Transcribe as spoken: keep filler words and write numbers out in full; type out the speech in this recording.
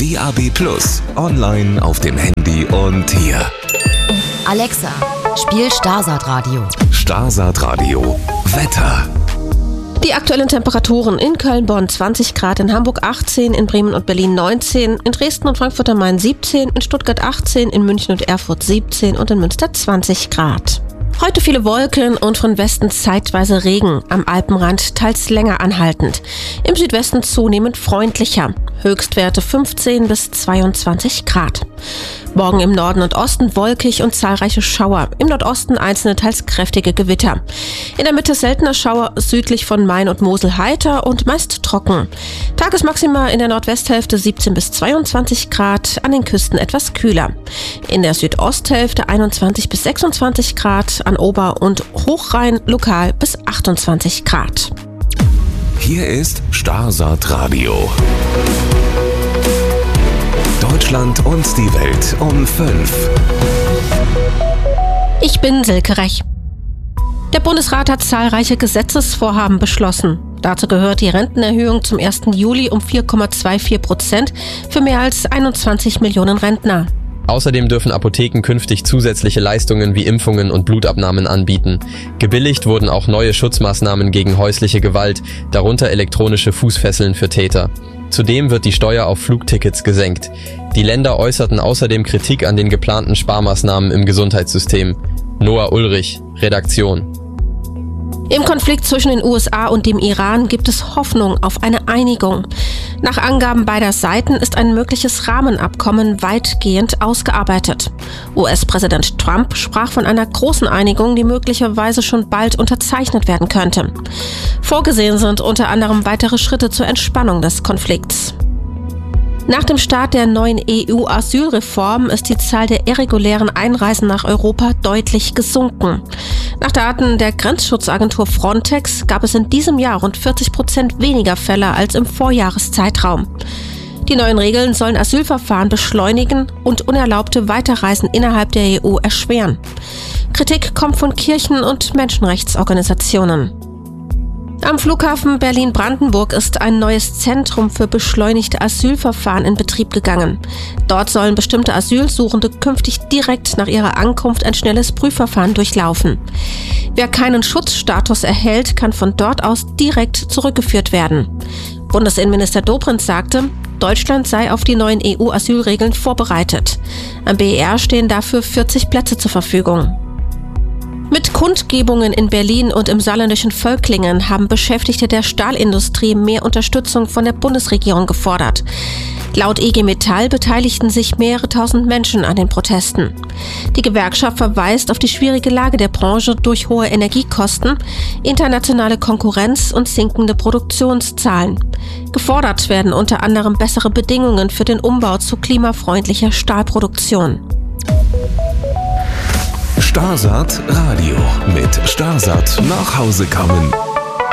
D A B plus, online auf dem Handy und hier. Alexa, spiel Starsat Radio. Starsat Radio. Wetter. Die aktuellen Temperaturen in Köln, Bonn zwanzig Grad, in Hamburg achtzehn, in Bremen und Berlin neunzehn, in Dresden und Frankfurt am Main siebzehn, in Stuttgart achtzehn, in München und Erfurt siebzehn und in Münster zwanzig Grad. Heute viele Wolken und von Westen zeitweise Regen, am Alpenrand teils länger anhaltend. Im Südwesten zunehmend freundlicher. Höchstwerte fünfzehn bis zweiundzwanzig Grad. Morgen im Norden und Osten wolkig und zahlreiche Schauer. Im Nordosten einzelne teils kräftige Gewitter. In der Mitte seltener Schauer, südlich von Main und Mosel heiter und meist trocken. Tagesmaxima in der Nordwesthälfte siebzehn bis zweiundzwanzig Grad, an den Küsten etwas kühler. In der Südosthälfte einundzwanzig bis sechsundzwanzig Grad, an Ober- und Hochrhein lokal bis achtundzwanzig Grad. Hier ist Starsat Radio. Deutschland und die Welt um fünf. Ich bin Silke Rech. Der Bundesrat hat zahlreiche Gesetzesvorhaben beschlossen. Dazu gehört die Rentenerhöhung zum ersten Juli um vier Komma vierundzwanzig Prozent für mehr als einundzwanzig Millionen Rentner. Außerdem dürfen Apotheken künftig zusätzliche Leistungen wie Impfungen und Blutabnahmen anbieten. Gebilligt wurden auch neue Schutzmaßnahmen gegen häusliche Gewalt, darunter elektronische Fußfesseln für Täter. Zudem wird die Steuer auf Flugtickets gesenkt. Die Länder äußerten außerdem Kritik an den geplanten Sparmaßnahmen im Gesundheitssystem. Noah Ulrich, Redaktion. Im Konflikt zwischen den U S A und dem Iran gibt es Hoffnung auf eine Einigung. Nach Angaben beider Seiten ist ein mögliches Rahmenabkommen weitgehend ausgearbeitet. U S-Präsident Trump sprach von einer großen Einigung, die möglicherweise schon bald unterzeichnet werden könnte. Vorgesehen sind unter anderem weitere Schritte zur Entspannung des Konflikts. Nach dem Start der neuen E U-Asylreform ist die Zahl der irregulären Einreisen nach Europa deutlich gesunken. Nach Daten der Grenzschutzagentur Frontex gab es in diesem Jahr rund vierzig Prozent weniger Fälle als im Vorjahreszeitraum. Die neuen Regeln sollen Asylverfahren beschleunigen und unerlaubte Weiterreisen innerhalb der E U erschweren. Kritik kommt von Kirchen und Menschenrechtsorganisationen. Am Flughafen Berlin-Brandenburg ist ein neues Zentrum für beschleunigte Asylverfahren in Betrieb gegangen. Dort sollen bestimmte Asylsuchende künftig direkt nach ihrer Ankunft ein schnelles Prüfverfahren durchlaufen. Wer keinen Schutzstatus erhält, kann von dort aus direkt zurückgeführt werden. Bundesinnenminister Dobrindt sagte, Deutschland sei auf die neuen E U-Asylregeln vorbereitet. Am B E R stehen dafür vierzig Plätze zur Verfügung. Mit Kundgebungen in Berlin und im saarländischen Völklingen haben Beschäftigte der Stahlindustrie mehr Unterstützung von der Bundesregierung gefordert. Laut I G Metall beteiligten sich mehrere tausend Menschen an den Protesten. Die Gewerkschaft verweist auf die schwierige Lage der Branche durch hohe Energiekosten, internationale Konkurrenz und sinkende Produktionszahlen. Gefordert werden unter anderem bessere Bedingungen für den Umbau zu klimafreundlicher Stahlproduktion. Starsat Radio mit Starsat nach Hause kommen.